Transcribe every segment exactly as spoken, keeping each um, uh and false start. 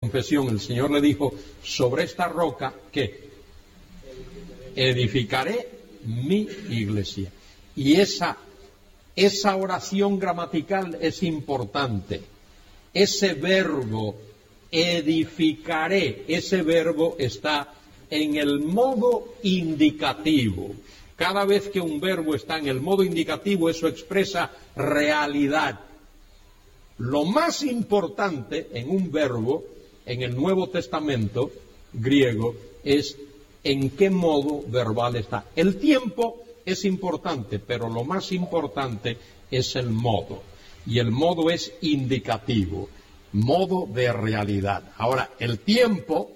confesión, el Señor le dijo, sobre esta roca, ¿qué? Edificaré mi iglesia. Y esa, esa oración gramatical es importante. Ese verbo, edificaré, ese verbo está en el modo indicativo. Cada vez que un verbo está en el modo indicativo, eso expresa realidad. Lo más importante en un verbo, en el Nuevo Testamento griego, es en qué modo verbal está. El tiempo es importante, pero lo más importante es el modo. Y el modo es indicativo, modo de realidad. Ahora, el tiempo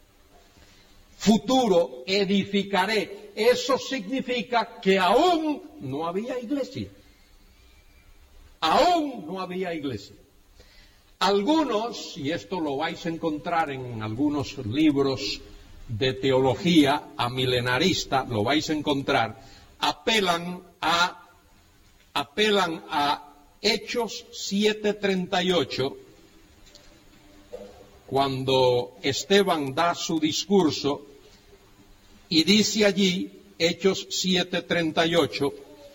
futuro, edificaré, eso significa que aún no había iglesia. Aún no había iglesia. Algunos, y esto lo vais a encontrar en algunos libros de teología amilenarista, lo vais a encontrar, apelan a, apelan a Hechos siete treinta y ocho, cuando Esteban da su discurso, y dice allí, Hechos siete treinta y ocho,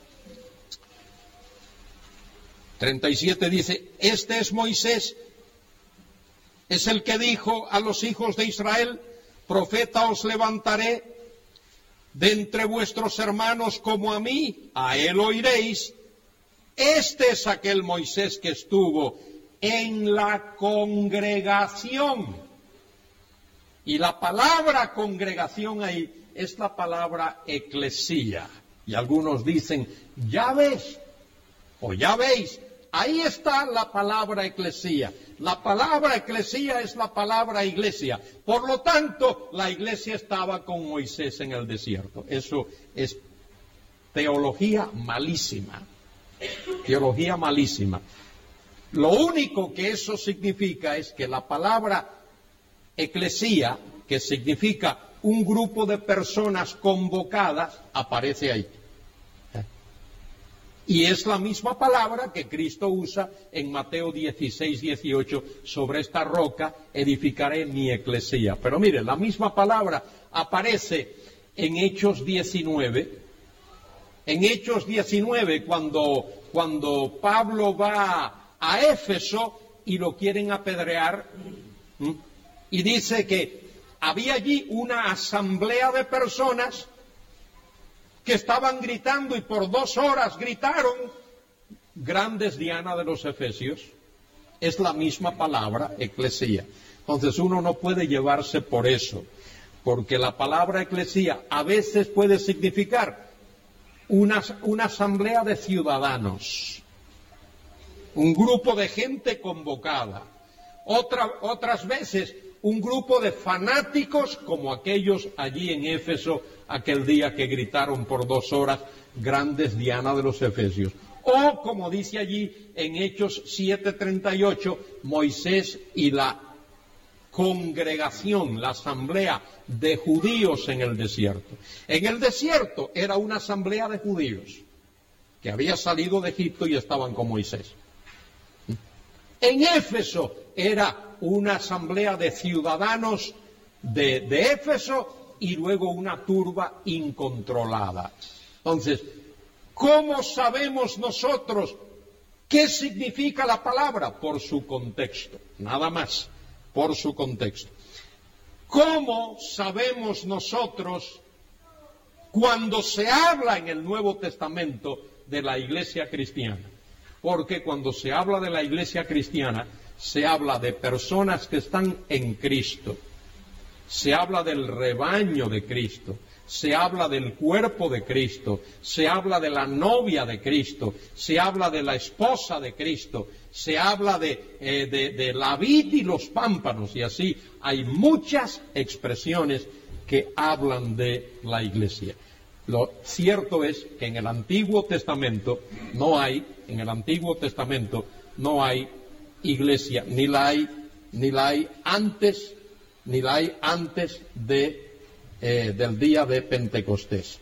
treinta y siete dice, este es Moisés, es el que dijo a los hijos de Israel, profeta os levantaré de entre vuestros hermanos como a mí, a él oiréis. Este es aquel Moisés que estuvo en la congregación. Y la palabra congregación ahí es la palabra eclesía. Y algunos dicen, ya ves, o ya veis, ahí está la palabra eclesía. La palabra eclesía es la palabra iglesia. Por lo tanto, la iglesia estaba con Moisés en el desierto. Eso es teología malísima. Teología malísima. Lo único que eso significa es que la palabra eclesía, que significa un grupo de personas convocadas, aparece ahí. Y es la misma palabra que Cristo usa en Mateo dieciséis, dieciocho, sobre esta roca edificaré mi eclesía. Pero mire, la misma palabra aparece en Hechos diecinueve. En Hechos diecinueve, cuando, cuando Pablo va a Éfeso y lo quieren apedrear, ¿m? y dice que había allí una asamblea de personas que estaban gritando y por dos horas gritaron, grandes Diana de los Efesios. Es la misma palabra, eclesía. Entonces uno no puede llevarse por eso, porque la palabra eclesía a veces puede significar una, una asamblea de ciudadanos, un grupo de gente convocada. Otra, otras veces un grupo de fanáticos como aquellos allí en Éfeso aquel día que gritaron por dos horas, grandes Diana de los Efesios. O, como dice allí en Hechos siete treinta y ocho, Moisés y la congregación, la asamblea de judíos en el desierto. En el desierto era una asamblea de judíos que había salido de Egipto y estaban con Moisés. En Éfeso era una asamblea de ciudadanos de, de Éfeso y luego una turba incontrolada. Entonces, ¿cómo sabemos nosotros qué significa la palabra? Por su contexto, nada más, por su contexto. ¿Cómo sabemos nosotros cuando se habla en el Nuevo Testamento de la iglesia cristiana? Porque cuando se habla de la iglesia cristiana, se habla de personas que están en Cristo. Se habla del rebaño de Cristo, se habla del cuerpo de Cristo, se habla de la novia de Cristo, se habla de la esposa de Cristo, se habla de, eh, de, de la vid y los pámpanos, y así hay muchas expresiones que hablan de la iglesia. Lo cierto es que en el Antiguo Testamento no hay, en el Antiguo Testamento no hay iglesia, ni la hay, ni la hay antes ni la hay antes de, eh, del día de Pentecostés.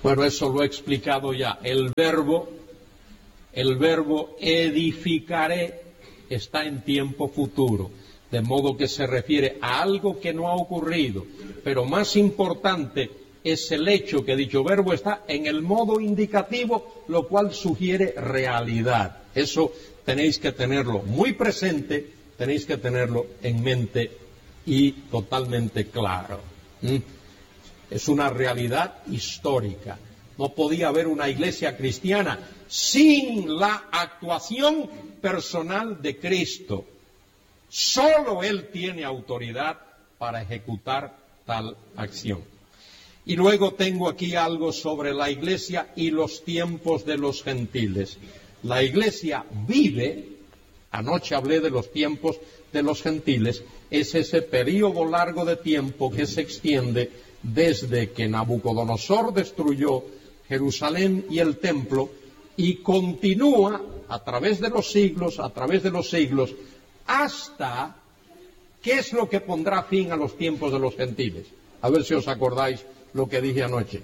Bueno, eso lo he explicado ya. El verbo, el verbo edificaré está en tiempo futuro, de modo que se refiere a algo que no ha ocurrido. Pero más importante es el hecho que dicho verbo está en el modo indicativo, lo cual sugiere realidad. Eso tenéis que tenerlo muy presente, tenéis que tenerlo en mente y totalmente claro. ¿Mm? Es una realidad histórica. No podía haber una iglesia cristiana sin la actuación personal de Cristo. Solo Él tiene autoridad para ejecutar tal acción. Y luego tengo aquí algo sobre la iglesia y los tiempos de los gentiles. La iglesia vive, anoche hablé de los tiempos de los gentiles, es ese periodo largo de tiempo que se extiende desde que Nabucodonosor destruyó Jerusalén y el templo y continúa a través de los siglos, a través de los siglos, hasta, ¿qué es lo que pondrá fin a los tiempos de los gentiles? A ver si os acordáis lo que dije anoche.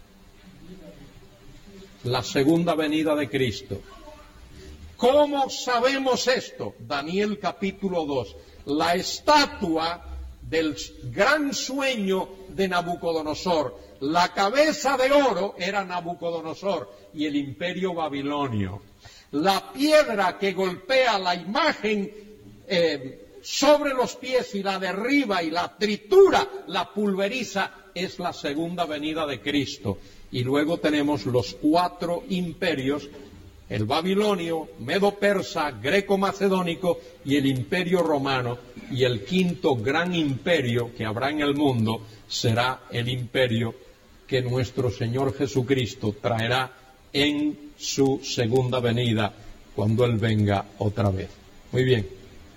La segunda venida de Cristo. ¿Cómo sabemos esto? Daniel capítulo dos. La estatua del gran sueño de Nabucodonosor. La cabeza de oro era Nabucodonosor y el imperio babilonio. La piedra que golpea la imagen eh, sobre los pies y la derriba y la tritura, la pulveriza, es la segunda venida de Cristo. Y luego tenemos los cuatro imperios, el babilonio, medo-persa, greco-macedónico y el imperio romano. Y el quinto gran imperio que habrá en el mundo será el imperio que nuestro Señor Jesucristo traerá en su segunda venida, cuando Él venga otra vez. Muy bien.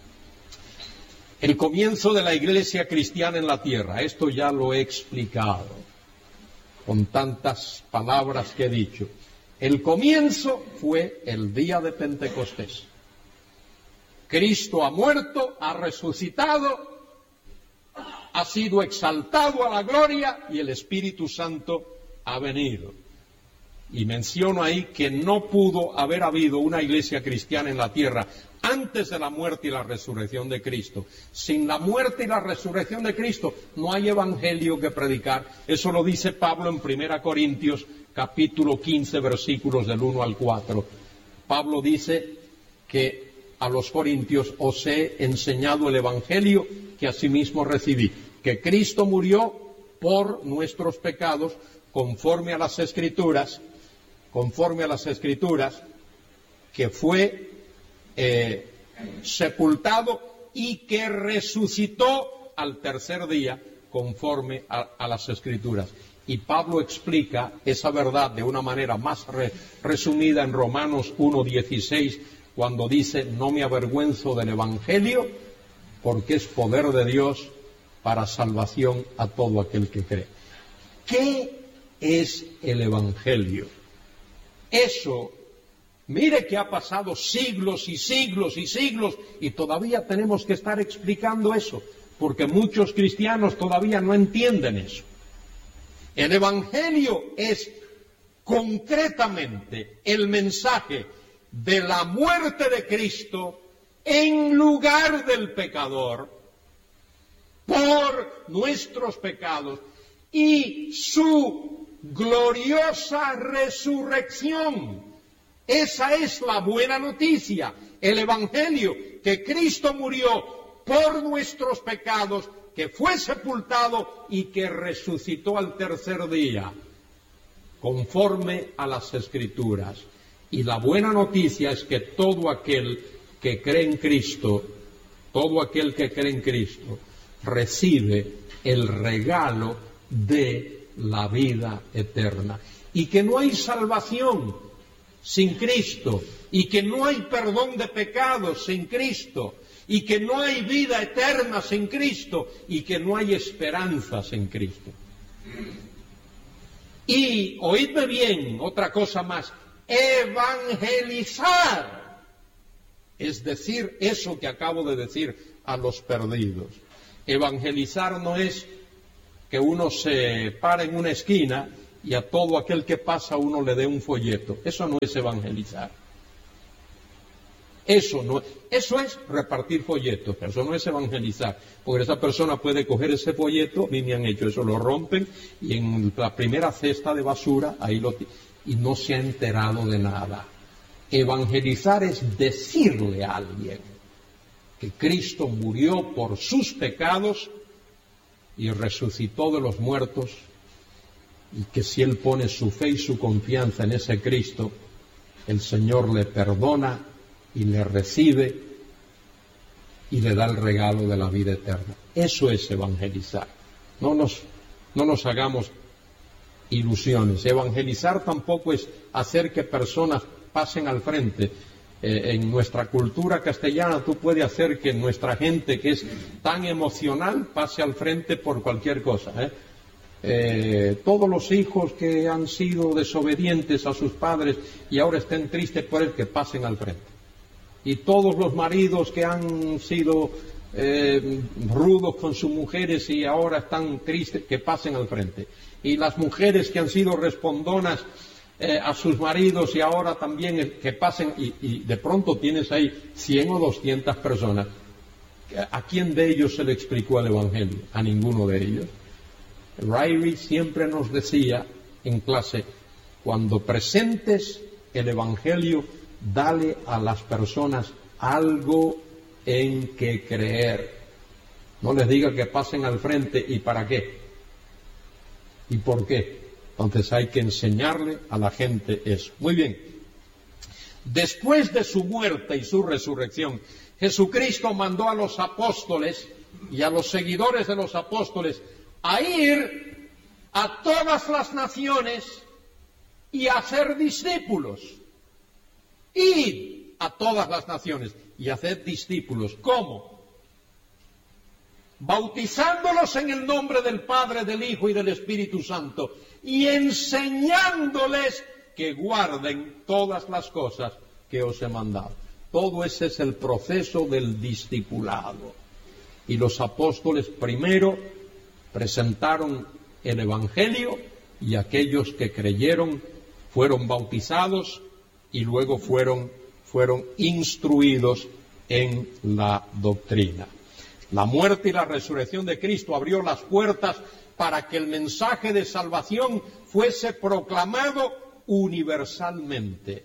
El comienzo de la iglesia cristiana en la tierra, esto ya lo he explicado, con tantas palabras que he dicho. El comienzo fue el día de Pentecostés. Cristo ha muerto, ha resucitado, ha sido exaltado a la gloria y el Espíritu Santo ha venido. Y menciono ahí que no pudo haber habido una iglesia cristiana en la tierra antes de la muerte y la resurrección de Cristo. Sin la muerte y la resurrección de Cristo no hay evangelio que predicar. Eso lo dice Pablo en primera Corintios capítulo quince, versículos del uno al cuatro. Pablo dice que a los corintios os he enseñado el evangelio que asimismo recibí, que Cristo murió por nuestros pecados conforme a las Escrituras, conforme a las Escrituras, que fue eh, sepultado y que resucitó al tercer día conforme a, a las Escrituras. Y Pablo explica esa verdad de una manera más re, resumida en Romanos uno dieciséis, cuando dice, no me avergüenzo del Evangelio, porque es poder de Dios para salvación a todo aquel que cree. ¿Qué es el Evangelio? Eso, mire que ha pasado siglos y siglos y siglos y todavía tenemos que estar explicando eso, porque muchos cristianos todavía no entienden eso. El Evangelio es concretamente el mensaje de la muerte de Cristo en lugar del pecador por nuestros pecados y su gloriosa resurrección. Esa es la buena noticia, el Evangelio, que Cristo murió por nuestros pecados, que fue sepultado y que resucitó al tercer día, conforme a las Escrituras. Y la buena noticia es que todo aquel que cree en Cristo, todo aquel que cree en Cristo, recibe el regalo de la vida eterna. Y que no hay salvación sin Cristo, y que no hay perdón de pecados sin Cristo, y que no hay vida eterna sin Cristo, y que no hay esperanza sin Cristo. Y, oídme bien, otra cosa más, evangelizar, es decir, eso que acabo de decir a los perdidos. Evangelizar no es que uno se para en una esquina y a todo aquel que pasa uno le dé un folleto. Eso no es evangelizar. Eso no, eso es repartir folletos, eso no es evangelizar, porque esa persona puede coger ese folleto, a mí me han hecho eso, lo rompen y en la primera cesta de basura, ahí lo y no se ha enterado de nada. Evangelizar es decirle a alguien que Cristo murió por sus pecados y resucitó de los muertos, y que si él pone su fe y su confianza en ese Cristo, el Señor le perdona y le recibe y le da el regalo de la vida eterna. Eso es evangelizar. No nos, no nos hagamos ilusiones. Evangelizar tampoco es hacer que personas pasen al frente. Eh, en nuestra cultura castellana tú puedes hacer que nuestra gente que es tan emocional pase al frente por cualquier cosa, ¿eh? Eh, todos los hijos que han sido desobedientes a sus padres y ahora estén tristes por él, que pasen al frente. Y todos los maridos que han sido eh, rudos con sus mujeres y ahora están tristes, que pasen al frente. Y las mujeres que han sido respondonas eh, a sus maridos y ahora también eh, que pasen, y, y de pronto tienes ahí cien o doscientas personas. ¿A quién de ellos se le explicó el Evangelio? A ninguno de ellos. Riley siempre nos decía en clase, cuando presentes el Evangelio, dale a las personas algo en que creer. No les diga que pasen al frente y para qué y por qué. Entonces hay que enseñarle a la gente eso. Muy bien. Después de su muerte y su resurrección, Jesucristo mandó a los apóstoles y a los seguidores de los apóstoles a ir a todas las naciones y a hacer discípulos. Ir a todas las naciones y hacer discípulos. ¿Cómo? Bautizándolos en el nombre del Padre, del Hijo y del Espíritu Santo y enseñándoles que guarden todas las cosas que os he mandado. Todo ese es el proceso del discipulado. Y los apóstoles primero presentaron el Evangelio y aquellos que creyeron fueron bautizados y luego fueron, fueron instruidos en la doctrina. La muerte y la resurrección de Cristo abrió las puertas para que el mensaje de salvación fuese proclamado universalmente.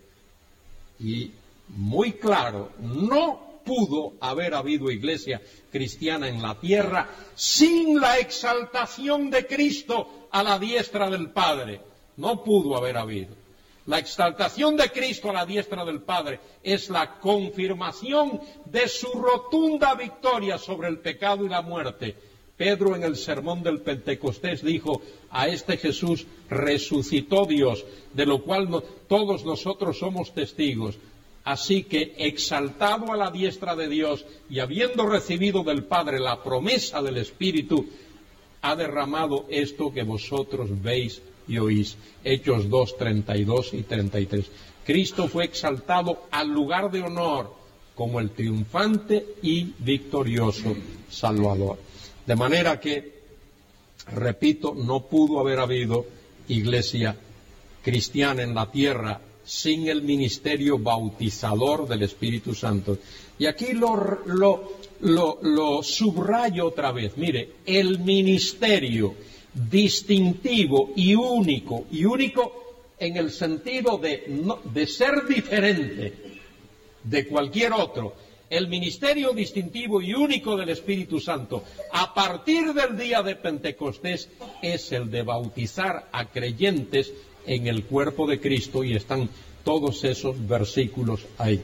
Y muy claro, no pudo haber habido iglesia cristiana en la tierra sin la exaltación de Cristo a la diestra del Padre. No pudo haber habido. La exaltación de Cristo a la diestra del Padre es la confirmación de su rotunda victoria sobre el pecado y la muerte. Pedro en el sermón del Pentecostés dijo, a este Jesús resucitó Dios, de lo cual no, todos nosotros somos testigos. Así que, exaltado a la diestra de Dios y habiendo recibido del Padre la promesa del Espíritu, ha derramado esto que vosotros veis y oís. Hechos dos, treinta y dos y treinta y tres. Cristo fue exaltado al lugar de honor como el triunfante y victorioso Salvador. De manera que, repito, no pudo haber habido iglesia cristiana en la tierra sin el ministerio bautizador del Espíritu Santo. Y aquí lo, lo, lo, lo subrayo otra vez. Mire, el ministerio distintivo y único, y único en el sentido de, no, de ser diferente de cualquier otro, el ministerio distintivo y único del Espíritu Santo a partir del día de Pentecostés es el de bautizar a creyentes en el cuerpo de Cristo, y están todos esos versículos ahí.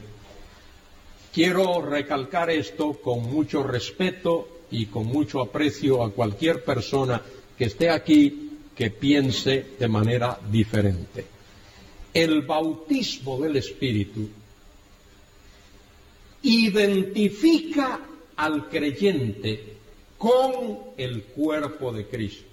Quiero recalcar esto con mucho respeto y con mucho aprecio a cualquier persona que esté aquí que piense de manera diferente. El bautismo del Espíritu identifica al creyente con el cuerpo de Cristo.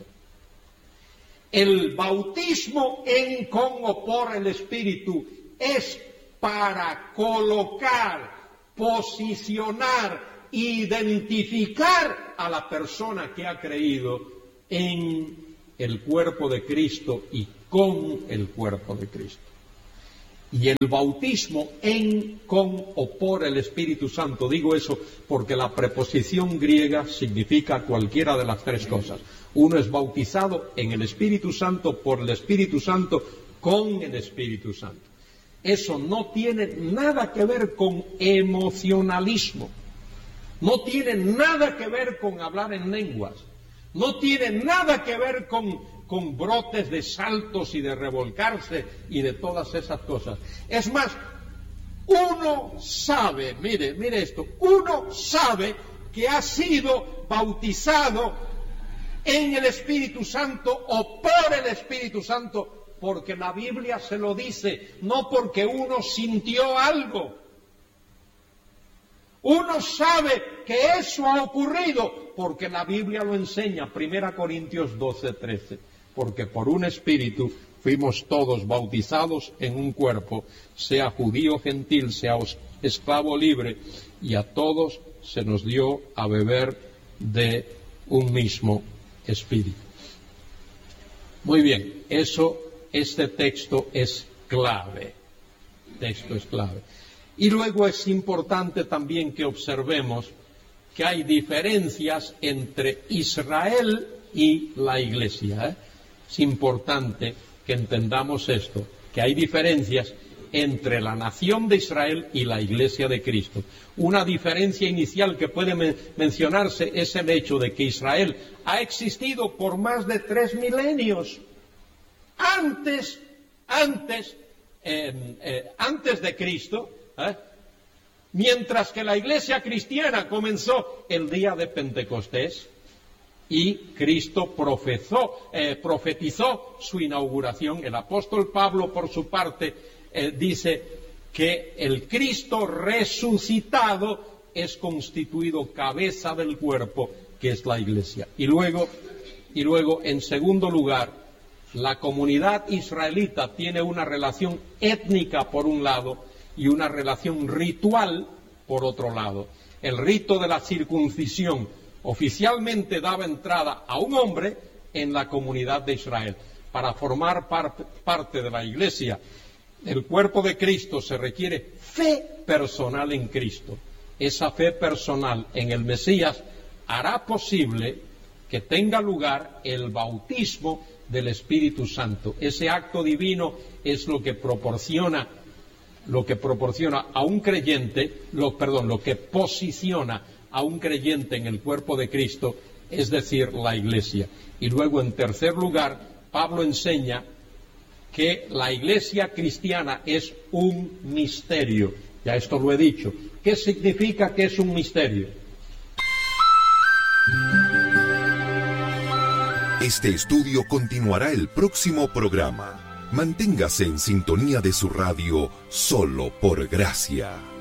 El bautismo en con o por el Espíritu es para colocar, posicionar, identificar a la persona que ha creído en el cuerpo de Cristo y con el cuerpo de Cristo. Y el bautismo en, con o por el Espíritu Santo, digo eso porque la preposición griega significa cualquiera de las tres cosas. Uno es bautizado en el Espíritu Santo, por el Espíritu Santo, con el Espíritu Santo. Eso no tiene nada que ver con emocionalismo, no tiene nada que ver con hablar en lenguas, no tiene nada que ver con... con brotes de saltos y de revolcarse y de todas esas cosas. Es más, uno sabe, mire, mire esto, uno sabe que ha sido bautizado en el Espíritu Santo o por el Espíritu Santo, porque la Biblia se lo dice, no porque uno sintió algo. Uno sabe que eso ha ocurrido porque la Biblia lo enseña, Primera Corintios doce, trece. Porque por un espíritu fuimos todos bautizados en un cuerpo, sea judío o gentil, sea esclavo o libre, y a todos se nos dio a beber de un mismo espíritu. Muy bien, eso, este texto es clave, texto es clave. Y luego es importante también que observemos que hay diferencias entre Israel y la Iglesia, ¿eh? Es importante que entendamos esto, que hay diferencias entre la nación de Israel y la Iglesia de Cristo. Una diferencia inicial que puede men- mencionarse es el hecho de que Israel ha existido por más de tres milenios. Antes, antes, eh, eh, antes de Cristo, ¿eh? Mientras que la Iglesia cristiana comenzó el día de Pentecostés. Y Cristo profezó, eh, profetizó su inauguración. El apóstol Pablo, por su parte, eh, dice que el Cristo resucitado es constituido cabeza del cuerpo, que es la Iglesia. Y luego, y luego, en segundo lugar, la comunidad israelita tiene una relación étnica por un lado y una relación ritual por otro lado. El rito de la circuncisión oficialmente daba entrada a un hombre en la comunidad de Israel. Para formar par parte de la Iglesia, el cuerpo de Cristo, se requiere fe personal en Cristo. Esa fe personal en el Mesías hará posible que tenga lugar el bautismo del Espíritu Santo. Ese acto divino es lo que proporciona, lo que proporciona a un creyente, lo, perdón, lo que posiciona a un creyente en el cuerpo de Cristo, es decir, la Iglesia. Y luego, en tercer lugar, Pablo enseña que la Iglesia cristiana es un misterio. Ya esto lo he dicho. ¿Qué significa que es un misterio? Este estudio continuará el próximo programa. Manténgase en sintonía de su radio Solo por Gracia.